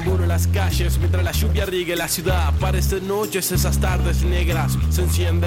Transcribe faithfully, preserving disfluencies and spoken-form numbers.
tamburo en las calles mientras la lluvia riegue la ciudad. Parecen noches, esas tardes negras se encienden